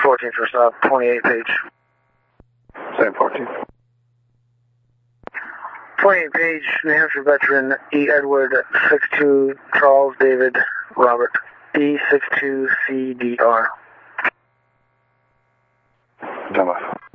14 for stop, 28 page. Same 14. 28 page, New Hampshire veteran E. Edward 62 Charles David Robert E62CDR. Done.